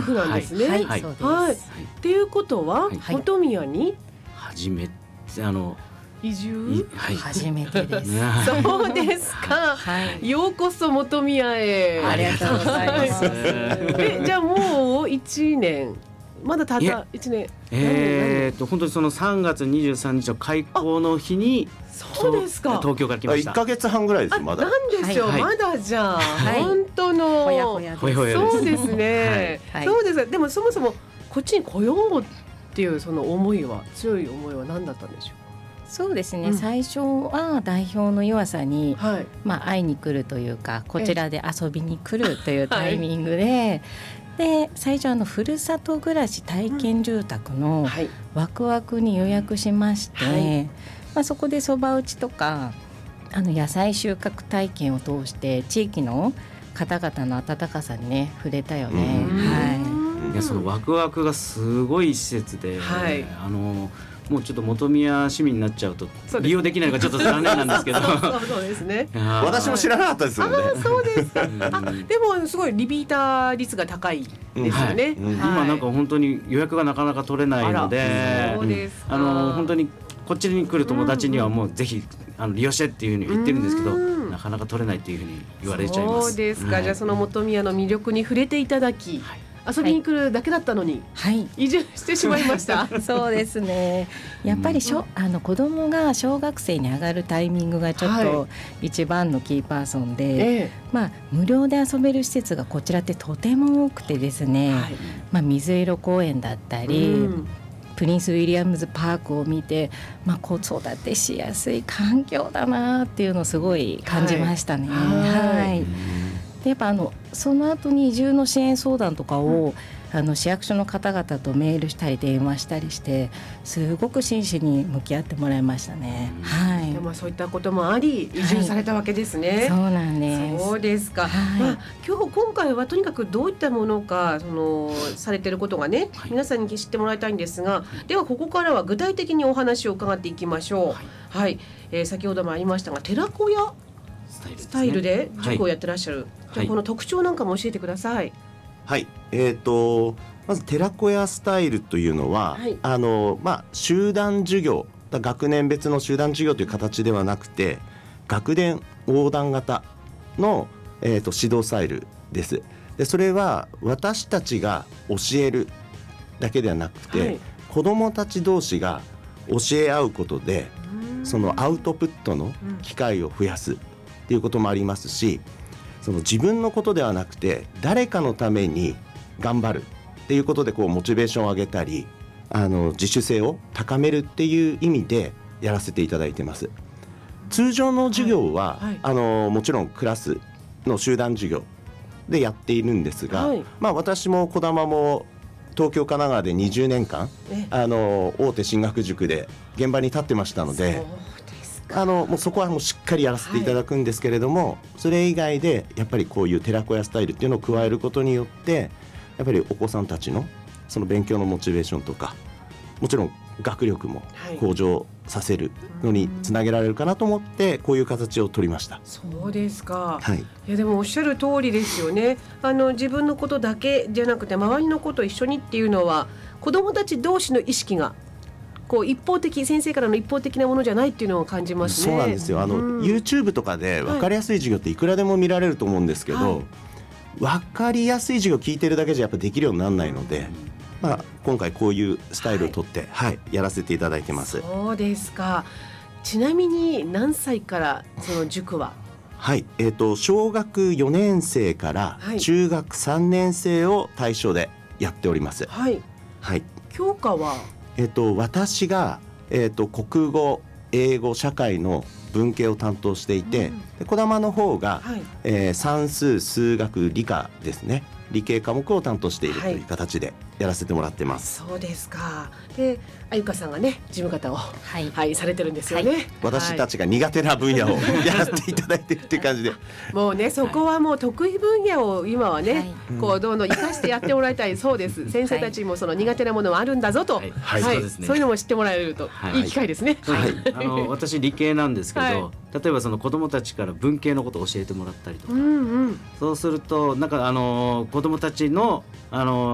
府なんですね。 はい、 はい、 そうです。 はい。っていうことは、本宮に初めて移住、 初めてです。 そうですか。ようこそ本宮へ。 ありがとうございます。 じゃあもう1年まだたった1年。 本当にその3月23日の開校の日にそうですか。 東京から来ました。 1ヶ月半ぐらいですまだ。 なんですよ、まだじゃあ本当のほやほやです。 そうですね。そうです。でもそもそもこっちに来ようっていうその思いは強い思いは何だったんでしょう。 そうですね、最初は代表の湯浅に、会いに来るというかこちらで遊びに来るというタイミングで、で最初ふるさと暮らし体験住宅のワクワクに予約しまして、そこでそば打ちとか野菜収穫体験を通して地域の方々の温かさにね触れたよね。 いやそのワクワクがすごい施設で、もうちょっと本宮市民になっちゃうと利用できないのがちょっと残念なんですけどそうですね。 私も知らなかったですよね。 そうですか。でもすごいリピーター率が高いですよね。 今なんか本当に予約がなかなか取れないので、本当にこっちに来る友達にはもうぜひ利用してっていうふうに言ってるんですけど、なかなか取れないっていうふうに言われちゃいます。 そうですか。じゃあその本宮の魅力に触れていただき、遊びに来るだけだったのに、移住してしまいました。 そうですね。やっぱり子供が小学生に上がるタイミングがちょっと一番のキーパーソンで、無料で遊べる施設がこちらってとても多くてですね、水色公園だったり、プリンスウィリアムズパークを見て、子育てしやすい環境だなっていうのをすごい感じましたね。でやっぱその後に移住の支援相談とかを、市役所の方々とメールしたり電話したりしてすごく真摯に向き合ってもらいましたね。 でもそういったこともあり移住されたわけですね。 そうなんです。 そうですか。今回はとにかくどういったものかされていることがね、皆さんに知ってもらいたいんですが、ではここからは具体的にお話を伺っていきましょう。先ほどもありましたが寺子屋スタイルで塾をやってらっしゃる。じゃあこの特徴なんかも教えてください。 はい、まず寺子屋スタイルというのは、集団授業、学年別の集団授業という形ではなくて学年横断型の、指導スタイルです。でそれは私たちが教えるだけではなくて、子どもたち同士が教え合うことでそのアウトプットの機会を増やすっていうこともありますし、その自分のことではなくて誰かのために頑張るっていうことでモチベーションを上げたり自主性を高めるっていう意味でやらせていただいてます。通常の授業は、もちろんクラスの集団授業でやっているんですが、私も児玉も東京神奈川で20年間大手進学塾で現場に立ってましたので、もうそこはもうしっかりやらせていただくんですけれども、それ以外でやっぱりこういう寺子屋スタイルっていうのを加えることによってやっぱりお子さんたちのその勉強のモチベーションとか、もちろん学力も向上させるのにつなげられるかなと思ってこういう形を取りました。 そうですか。いやでもおっしゃる通りですよね。自分のことだけじゃなくて周りのこと一緒にっていうのは子どもたち同士の意識が一方的、先生からの一方的なものじゃないっていうのを感じますね。 そうなんですよ。YouTube とかで分かりやすい授業っていくらでも見られると思うんですけど、分かりやすい授業聞いてるだけじゃやっぱできるようにならないので、今回こういうスタイルをとって、やらせていただいてます。 そうですか。ちなみに何歳からその塾は？ 小学4年生から中学3年生を対象でやっております。 教科は私が、国語、英語、社会の文系を担当していて、児玉の方が、算数、数学、理科ですね、理系科目を担当しているという形でやらせてもらってます。 そうですか。で、あゆかさんがね事務方を、されてるんですよね。 私たちが苦手な分野をやらせていただいているっていう感じでもうね、そこはもう得意分野を今はね、どんどん生かしてやってもらいたいそうです。先生たちもその苦手なものはあるんだぞと、そういうのも知ってもらえるといい機会ですね。 私理系なんですけど、例えばその子どもたちから文系のことを教えてもらったりとか、そうするとなんか子どもたちの